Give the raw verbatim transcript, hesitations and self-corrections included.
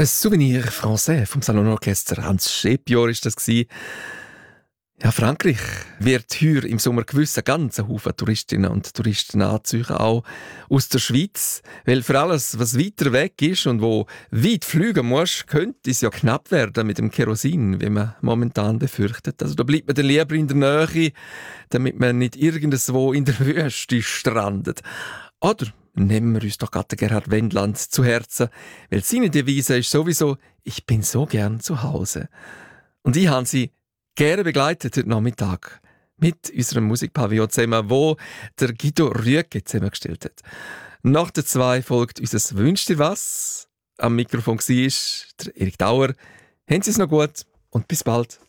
Ein Souvenir français vom Salonorchester. Hans Schepior war das. Ja, Frankreich wird heuer im Sommer gewiss einen ganzen Haufen Touristinnen und Touristen anziehen, auch aus der Schweiz. Weil für alles, was weiter weg ist und wo weit fliegen muss, könnte es ja knapp werden mit dem Kerosin, wie man momentan befürchtet. Also da bleibt man dann lieber in der Nähe, damit man nicht irgendwo in der Wüste strandet. Oder nehmen wir uns doch gerade Gerhard Wendland zu Herzen, weil seine Devise ist sowieso «Ich bin so gern zu Hause». Und ich habe sie gerne begleitet heute Nachmittag mit unserem Musikpavillon zusammen, wo der Guido Rüegge zusammengestellt hat. Nach der zwei folgt unser «Wünsch dir was?». Am Mikrofon war der Erik Dauer. Haben Sie es noch gut und bis bald.